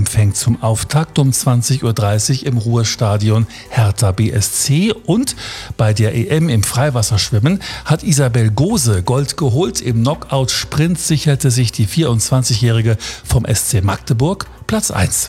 empfängt zum Auftakt um 20.30 Uhr im Ruhrstadion Hertha BSC. Und bei der EM im Freiwasserschwimmen hat Isabel Gose Gold geholt. Im Knockout-Sprint sicherte sich die 24-Jährige vom SC Magdeburg Platz 1.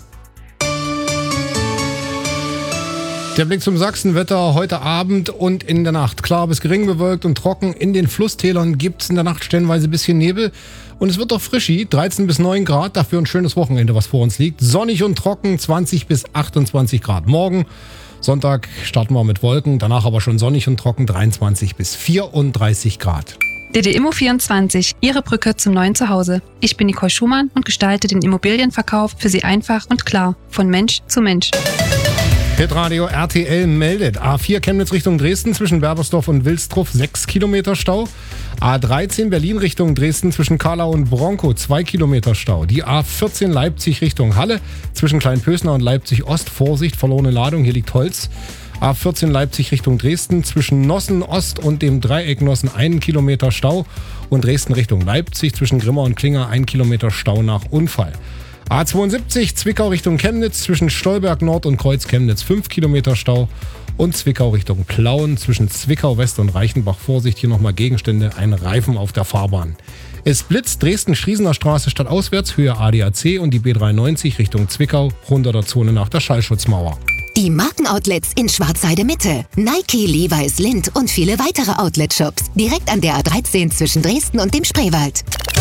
Der Blick zum Sachsenwetter heute Abend und in der Nacht. Klar bis gering bewölkt und trocken. In den Flusstälern gibt es in der Nacht stellenweise ein bisschen Nebel. Und es wird doch frischi, 13 bis 9 Grad. Dafür ein schönes Wochenende, was vor uns liegt. Sonnig und trocken, 20 bis 28 Grad. Morgen, Sonntag, starten wir mit Wolken. Danach aber schon sonnig und trocken, 23 bis 34 Grad. DD Immo24, Ihre Brücke zum neuen Zuhause. Ich bin Nicole Schumann und gestalte den Immobilienverkauf für Sie einfach und klar. Von Mensch zu Mensch. Hitradio RTL meldet. A4 Chemnitz Richtung Dresden zwischen Werbersdorf und Wilsdruff 6 Kilometer Stau. A13 Berlin Richtung Dresden zwischen Karlau und Bronkow 2 Kilometer Stau. Die A14 Leipzig Richtung Halle zwischen Kleinpösner und Leipzig Ost. Vorsicht, verlorene Ladung, hier liegt Holz. A14 Leipzig Richtung Dresden zwischen Nossen Ost und dem Dreieck Nossen 1 Kilometer Stau. Und Dresden Richtung Leipzig zwischen Grimma und Klinger 1 Kilometer Stau nach Unfall. A72 Zwickau Richtung Chemnitz zwischen Stolberg Nord und Kreuz Chemnitz 5 Kilometer Stau. Und Zwickau Richtung Plauen zwischen Zwickau West und Reichenbach. Vorsicht, hier nochmal Gegenstände, ein Reifen auf der Fahrbahn. Es blitzt Dresden-Schriesener Straße stadtauswärts, Höhe ADAC und die B93 Richtung Zwickau, runter der Zone nach der Schallschutzmauer. Die Markenoutlets in Schwarzheide Mitte. Nike, Levi's, Lindt und viele weitere Outlet-Shops. Direkt an der A13 zwischen Dresden und dem Spreewald.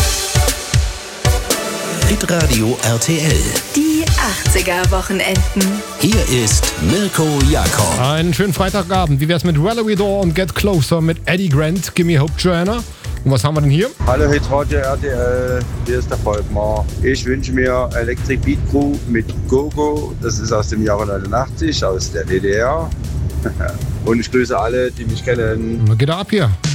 Hitradio RTL. Die 80er-Wochenenden. Hier ist Mirko Jakob. Einen schönen Freitagabend. Wie wär's mit Valerie Door und Get Closer mit Eddie Grant, Gimme Hope Joanna? Und was haben wir denn hier? Hallo Hitradio RTL, hier ist der Volkmar. Ich wünsche mir Electric Beat Crew mit Gogo. Das ist aus dem Jahre 89, aus der DDR. Und ich grüße alle, die mich kennen. Geht ab hier.